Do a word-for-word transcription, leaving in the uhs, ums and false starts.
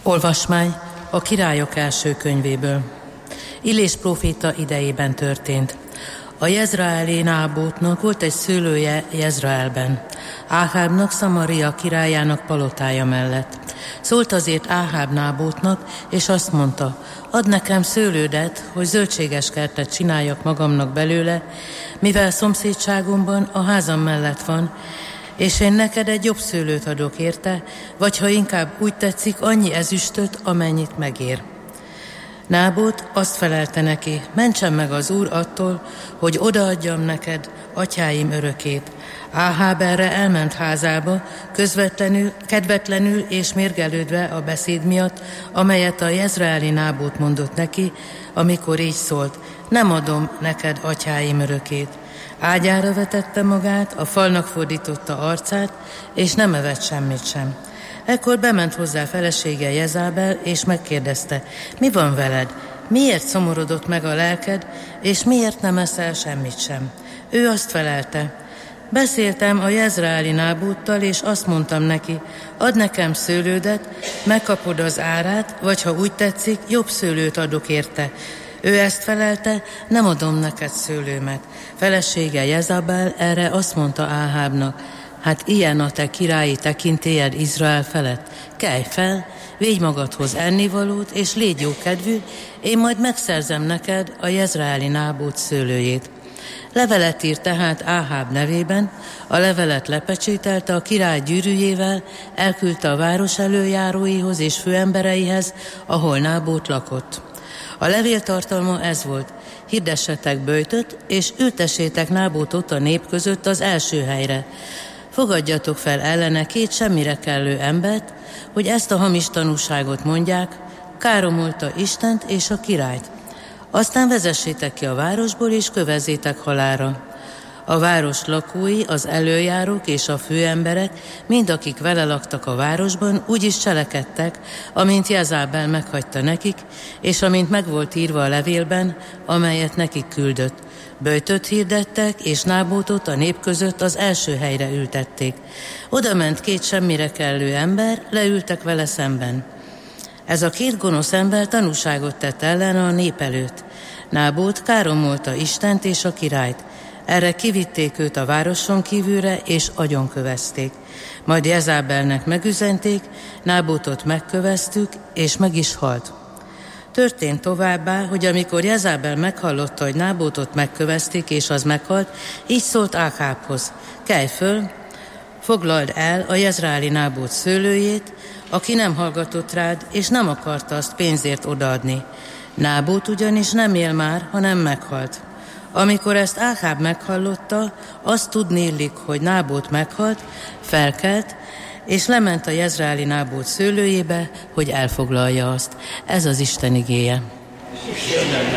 Olvasmány a Királyok első könyvéből. Illés próféta idejében történt. A jezraeli Nábótnak volt egy szőlője Jezraelben, Áhábnak, Szamaria királyának palotája mellett. Szólt azért Áháb Nábótnak, és azt mondta: add nekem szőlődet, hogy zöldséges kertet csináljak magamnak belőle, mivel szomszédságomban a házam mellett van, és én neked egy jobb szőlőt adok érte, vagy ha inkább úgy tetszik, annyi ezüstöt, amennyit megér. Nábót azt felelte neki: mentsen meg az Úr attól, hogy odaadjam neked atyáim örökét. Áháb erre elment házába, közvetlenül, kedvetlenül és mérgelődve a beszéd miatt, amelyet a jezraeli Nábót mondott neki, amikor így szólt: nem adom neked atyáim örökét. Ágyára vetette magát, a falnak fordította arcát, és nem evett semmit sem. Ekkor bement hozzá felesége Jezábel, és megkérdezte: mi van veled? Miért szomorodott meg a lelked, és miért nem eszel semmit sem? Ő azt felelte: beszéltem a jezraeli Nábóttal, és azt mondtam neki: add nekem szőlődet, megkapod az árát, vagy ha úgy tetszik, jobb szőlőt adok érte. Ő ezt felelte: nem adom neked szőlőmet. Felesége Jezabel erre azt mondta Áhábnak: hát ilyen a te királyi tekintélyed Izrael felett. Kelj fel, végy magadhoz ennivalót, és légy jókedvű, én majd megszerzem neked a jezraeli Nábót szőlőjét. Levelet írt tehát Áháb nevében, a levelet lepecsételte a király gyűrűjével, elküldte a város előjáróihoz és főembereihez, ahol Nábót lakott. A levél tartalma ez volt: hirdessetek böjtöt, és ültessétek Nábótot a nép között az első helyre. Fogadjatok fel ellene két semmire kellő embert, hogy ezt a hamis tanúságot mondják: káromolta Istent és a királyt. Aztán vezessétek ki a városból, és kövezzétek halálra. A város lakói, az előjárók és a főemberek, mind akik vele laktak a városban, úgy is cselekedtek, amint Jezábel meghagyta nekik, és amint meg volt írva a levélben, amelyet nekik küldött. Böjtöt hirdettek, és Nábótot a nép között az első helyre ültették. Oda ment két semmire kellő ember, leültek vele szemben. Ez a két gonosz ember tanúságot tett ellen a nép előtt. Nábót káromolta Istent és a királyt. Erre kivitték őt a városon kívülre, és agyonkövezték. Majd Jezábelnek megüzenték, Nábótot megköveztük, és meg is halt. Történt továbbá, hogy amikor Jezábel meghallotta, hogy Nábótot megkövezték, és az meghalt, így szólt Áhábhoz: kelj föl, foglald el a jezraeli Nábót szőlőjét, aki nem hallgatott rád, és nem akarta azt pénzért odaadni. Nábót ugyanis nem él már, hanem meghalt. Amikor ezt Áháb meghallotta, azt tudni illik, hogy Nábót meghalt, felkelt, és lement a jezraeli Nábót szőlőjébe, hogy elfoglalja azt. Ez az Isten igéje.